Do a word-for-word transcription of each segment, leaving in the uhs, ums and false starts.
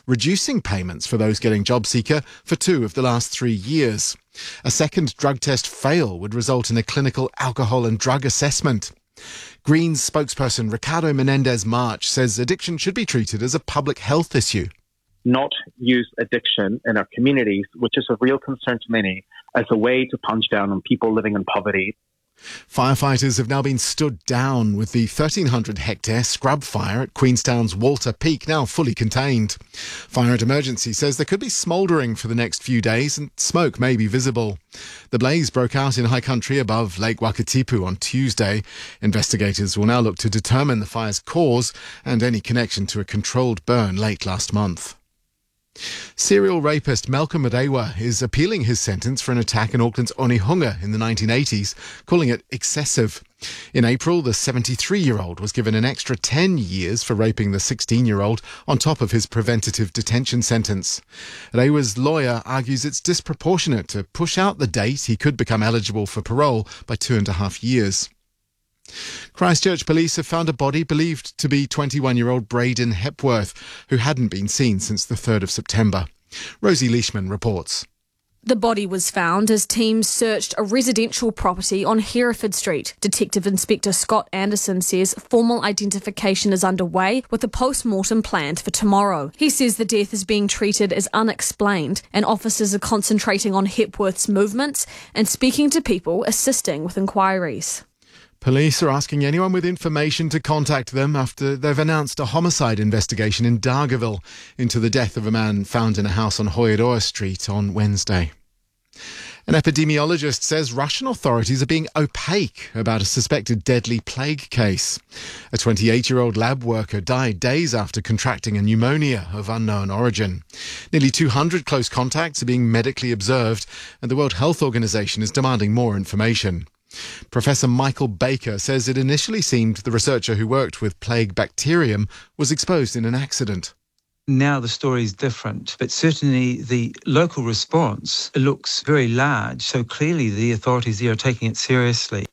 reducing payments for those getting JobSeeker for two of the last three years. A second drug test fail would result in a clinical alcohol and drug assessment. Greens spokesperson Ricardo Menendez-March says addiction should be treated as a public health issue. Not use addiction in our communities, which is a real concern to many, as a way to punch down on people living in poverty. Firefighters have now been stood down, with the thirteen hundred hectare scrub fire at Queenstown's Walter Peak now fully contained. Fire at Emergency says there could be smouldering for the next few days and smoke may be visible. The blaze broke out in high country above Lake Wakatipu on Tuesday. Investigators will now look to determine the fire's cause and any connection to a controlled burn late last month. Serial rapist Malcolm Adewa is appealing his sentence for an attack in Auckland's Onehunga in the nineteen eighties, calling it excessive. In April, the seventy-three-year-old was given an extra ten years for raping the sixteen-year-old on top of his preventative detention sentence. Adewa's lawyer argues it's disproportionate to push out the date he could become eligible for parole by two and a half years. Christchurch police have found a body believed to be twenty-one-year-old Braden Hepworth, who hadn't been seen since the third of September. Rosie Leishman reports. The body was found as teams searched a residential property on Hereford Street. Detective Inspector Scott Anderson says formal identification is underway, with a post-mortem planned for tomorrow. He says the death is being treated as unexplained and officers are concentrating on Hepworth's movements and speaking to people assisting with inquiries. Police are asking anyone with information to contact them after they've announced a homicide investigation in Dargaville into the death of a man found in a house on Hoiroa Street on Wednesday. An epidemiologist says Russian authorities are being opaque about a suspected deadly plague case. A twenty-eight-year-old lab worker died days after contracting a pneumonia of unknown origin. Nearly two hundred close contacts are being medically observed, and the World Health Organization is demanding more information. Professor Michael Baker says it initially seemed the researcher who worked with plague bacterium was exposed in an accident. Now the story is different, but certainly the local response looks very large, so clearly the authorities there are taking it seriously.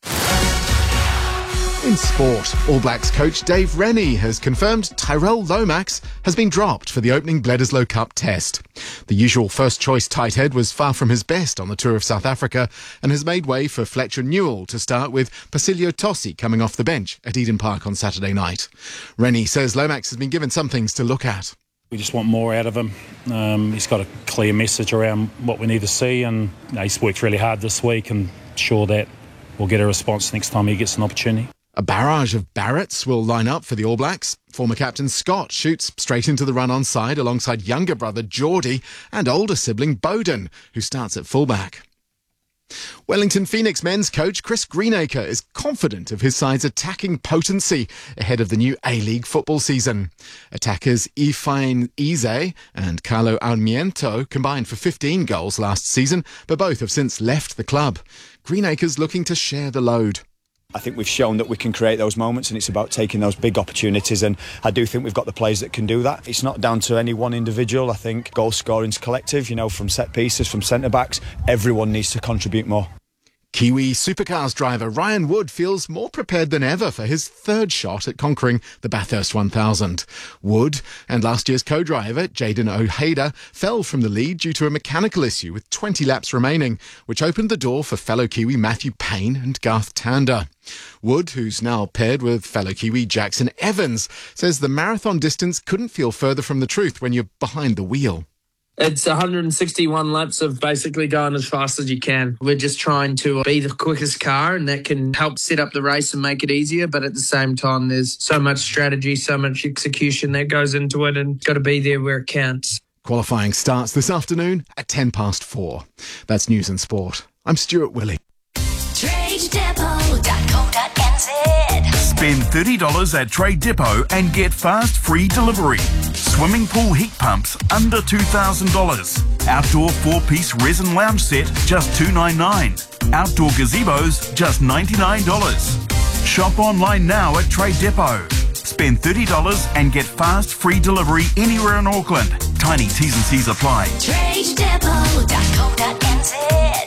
In sport, All Blacks coach Dave Rennie has confirmed Tyrell Lomax has been dropped for the opening Bledisloe Cup test. The usual first-choice tight head was far from his best on the tour of South Africa and has made way for Fletcher Newell to start, with Pacilio Tossi coming off the bench at Eden Park on Saturday night. Rennie says Lomax has been given some things to look at. We just want more out of him. Um, he's got a clear message around what we need to see, and you know, he's worked really hard this week, and sure that we'll get a response next time he gets an opportunity. A barrage of Barretts will line up for the All Blacks. Former captain Scott shoots straight into the run-on side alongside younger brother Geordie and older sibling Bowden, who starts at fullback. Wellington Phoenix men's coach Chris Greenacre is confident of his side's attacking potency ahead of the new A-League football season. Attackers Ifeanyi Eze and Carlo Almiento combined for fifteen goals last season, but both have since left the club. Greenacre's looking to share the load. I think we've shown that we can create those moments, and it's about taking those big opportunities, and I do think we've got the players that can do that. It's not down to any one individual. I think goal scoring's collective, you know, from set pieces, from centre-backs. Everyone needs to contribute more. Kiwi Supercars driver Ryan Wood feels more prepared than ever for his third shot at conquering the Bathurst one thousand. Wood and last year's co-driver Jaden Ojeda fell from the lead due to a mechanical issue with twenty laps remaining, which opened the door for fellow Kiwi Matthew Payne and Garth Tander. Wood, who's now paired with fellow Kiwi Jackson Evans, says the marathon distance couldn't feel further from the truth when you're behind the wheel. It's one hundred sixty-one laps of basically going as fast as you can. We're just trying to be the quickest car, and that can help set up the race and make it easier. But at the same time, there's so much strategy, so much execution that goes into it, and got to be there where it counts. Qualifying starts this afternoon at ten past four. That's News and Sport. I'm Stuart Willey. trade depot dot co dot n z. Spend thirty dollars at Trade Depot and get fast free delivery. Swimming pool heat pumps under two thousand dollars. Outdoor four-piece resin lounge set just two hundred ninety-nine dollars. Outdoor gazebos just ninety-nine dollars. Shop online now at Trade Depot. Spend thirty dollars and get fast free delivery anywhere in Auckland. Tiny T's and C's apply. trade depot dot co dot n z.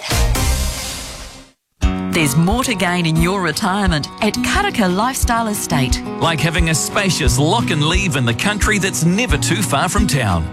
There's more to gain in your retirement at Karaka Lifestyle Estate. Like having a spacious lock and leave in the country that's never too far from town.